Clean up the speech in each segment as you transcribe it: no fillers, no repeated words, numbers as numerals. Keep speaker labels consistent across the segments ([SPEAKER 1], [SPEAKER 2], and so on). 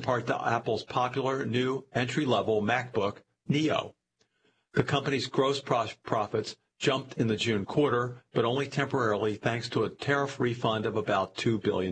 [SPEAKER 1] part to Apple's popular new entry-level MacBook Neo. The company's gross profits jumped in the June quarter, but only temporarily thanks to a tariff refund of about $2 billion.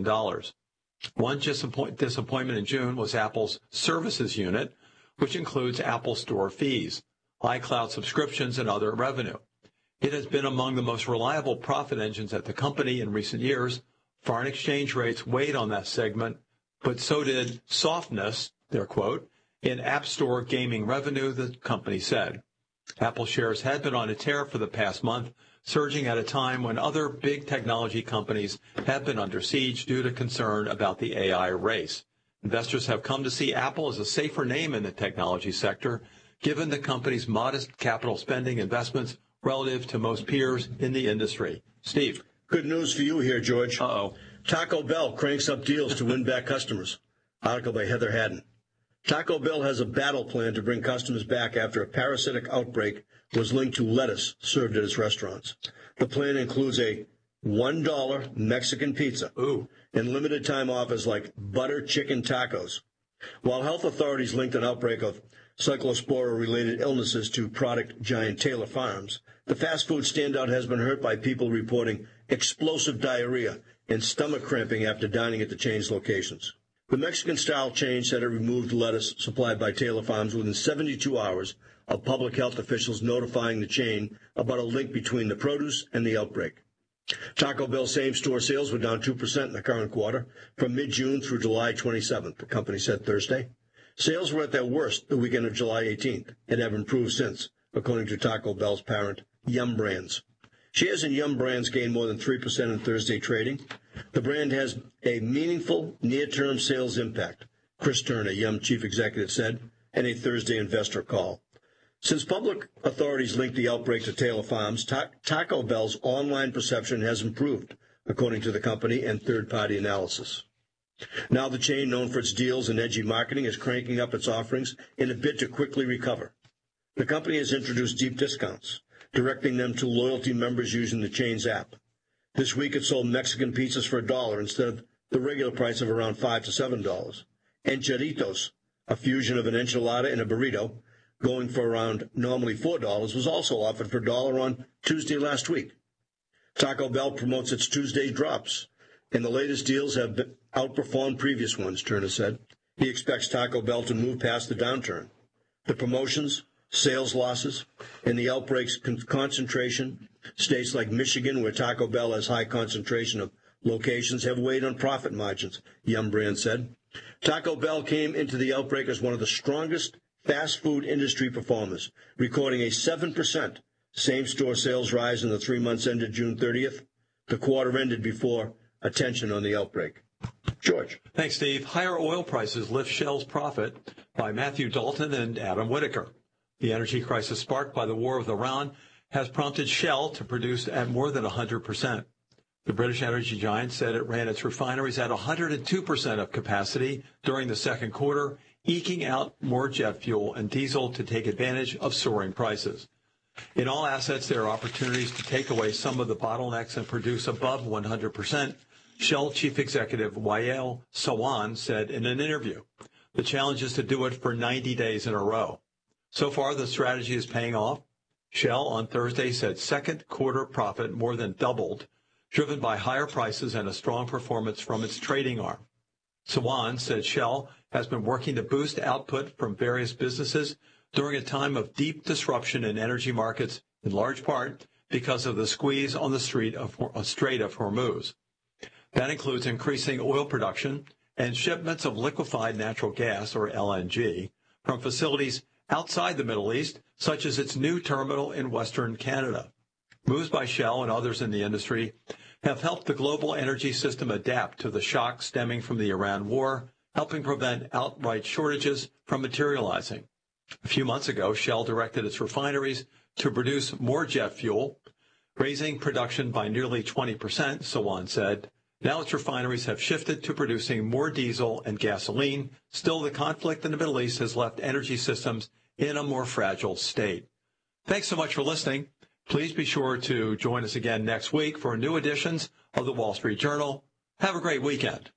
[SPEAKER 1] One disappointment in June was Apple's services unit, which includes Apple Store fees, iCloud subscriptions, and other revenue. It has been among the most reliable profit engines at the company in recent years. Foreign exchange rates weighed on that segment, but so did softness, their quote, in App Store gaming revenue, the company said. Apple shares had been on a tear for the past month, surging at a time when other big technology companies have been under siege due to concern about the AI race. Investors have come to see Apple as a safer name in the technology sector, given the company's modest capital spending investments relative to most peers in the industry. Steve.
[SPEAKER 2] Good news for you here, George.
[SPEAKER 1] Uh-oh.
[SPEAKER 2] Taco Bell cranks up deals to win back customers. Article by Heather Haddon. Taco Bell has a battle plan to bring customers back after a parasitic outbreak was linked to lettuce served at its restaurants. The plan includes a $1 Mexican pizza and limited time offers like butter chicken tacos. While health authorities linked an outbreak of cyclospora-related illnesses to product giant Taylor Farms, the fast food standout has been hurt by people reporting explosive diarrhea and stomach cramping after dining at the chain's locations. The Mexican-style chain said it removed lettuce supplied by Taylor Farms within 72 hours of public health officials notifying the chain about a link between the produce and the outbreak. Taco Bell same-store sales were down 2% in the current quarter from mid-June through July 27th, the company said Thursday. Sales were at their worst the weekend of July 18th and have improved since, according to Taco Bell's parent, Yum Brands. Shares in Yum Brands gained more than 3% in Thursday trading. The brand has a meaningful near-term sales impact, Chris Turner, Yum chief executive, said in a Thursday investor call. Since public authorities linked the outbreak to Taylor Farms, Taco Bell's online perception has improved, according to the company and third-party analysis. Now the chain, known for its deals and edgy marketing, is cranking up its offerings in a bid to quickly recover. The company has introduced deep discounts, directing them to loyalty members using the chain's app. This week it sold Mexican pizzas for $1 instead of the regular price of around $5 to $7. Enchiritos, a fusion of an enchilada and a burrito, going for around normally $4, was also offered for $1 on Tuesday last week. Taco Bell promotes its Tuesday drops, and the latest deals have outperformed previous ones, Turner said. He expects Taco Bell to move past the downturn. The promotions, sales losses, and the outbreak's concentration, states like Michigan, where Taco Bell has high concentration of locations, have weighed on profit margins, Yum Brand said. Taco Bell came into the outbreak as one of the strongest fast food industry performers, recording a 7% same-store sales rise in the 3 months ended June 30th. The quarter ended before attention on the outbreak. George.
[SPEAKER 1] Thanks, Steve. Higher oil prices lift Shell's profit by Matthew Dalton and Adam Whitaker. The energy crisis sparked by the war with Iran has prompted Shell to produce at more than 100%. The British energy giant said it ran its refineries at 102% of capacity during the second quarter, eking out more jet fuel and diesel to take advantage of soaring prices. In all assets, there are opportunities to take away some of the bottlenecks and produce above 100%, Shell Chief Executive Wael Sawan said in an interview. The challenge is to do it for 90 days in a row. So far, the strategy is paying off. Shell on Thursday said second quarter profit more than doubled, driven by higher prices and a strong performance from its trading arm. Sawan said Shell has been working to boost output from various businesses during a time of deep disruption in energy markets, in large part because of the squeeze on the Strait of Hormuz. That includes increasing oil production and shipments of liquefied natural gas, or LNG, from facilities outside the Middle East, such as its new terminal in Western Canada. Moves by Shell and others in the industry have helped the global energy system adapt to the shock stemming from the Iran war, helping prevent outright shortages from materializing. A few months ago, Shell directed its refineries to produce more jet fuel, raising production by nearly 20%, Sawan said. Now its refineries have shifted to producing more diesel and gasoline. Still, the conflict in the Middle East has left energy systems in a more fragile state. Thanks so much for listening. Please be sure to join us again next week for new editions of the Wall Street Journal. Have a great weekend.